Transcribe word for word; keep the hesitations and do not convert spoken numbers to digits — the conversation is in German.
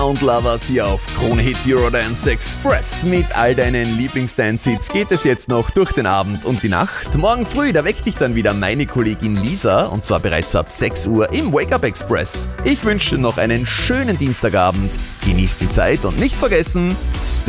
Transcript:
Und Lovers hier auf Krone Hit Eurodance Express. Mit all deinen Lieblings-Dance-Hits geht es jetzt noch durch den Abend und die Nacht. Morgen früh, da weckt dich dann wieder meine Kollegin Lisa, und zwar bereits ab sechs Uhr im Wake-Up Express. Ich wünsche dir noch einen schönen Dienstagabend. Genieß die Zeit und nicht vergessen, stay